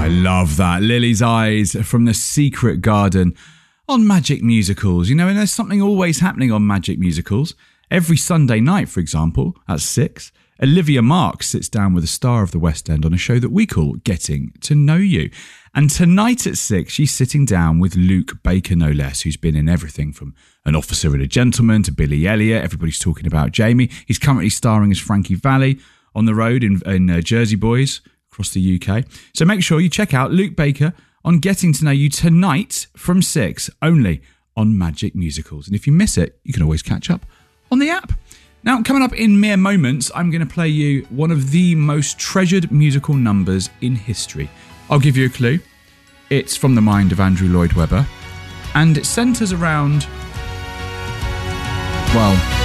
I love that. Lily's Eyes from The Secret Garden on Magic Musicals. You know, and there's something always happening on Magic Musicals. Every Sunday night, for example, at 6, Olivia Marks sits down with a star of the West End on a show that we call Getting to Know You. And tonight at 6, she's sitting down with Luke Baker, no less, who's been in everything from An Officer and a Gentleman to Billy Elliot. Everybody's talking about Jamie. He's currently starring as Frankie Valli on the road in Jersey Boys across the UK. So make sure you check out Luke Baker on Getting to Know You tonight from 6, only on Magic Musicals. And if you miss it, you can always catch up on the app. Now, coming up in mere moments, I'm going to play you one of the most treasured musical numbers in history. I'll give you a clue. It's from the mind of Andrew Lloyd Webber, and it centres around, well,